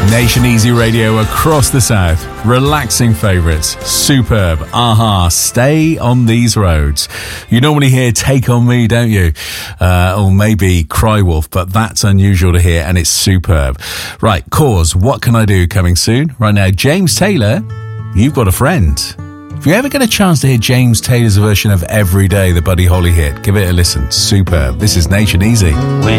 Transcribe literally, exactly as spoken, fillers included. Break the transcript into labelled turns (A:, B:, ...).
A: Nation Easy Radio across the south. Relaxing favourites. Superb. Aha. Stay on these roads. You normally hear Take On Me, don't you? Uh, or maybe Cry Wolf, but that's unusual to hear and it's superb. Right, Cause, What Can I Do coming soon? Right now, James Taylor, You've Got a Friend. If you ever get a chance to hear James Taylor's version of Every Day, the Buddy Holly hit, give it a listen. Superb. This is Nation Easy.
B: When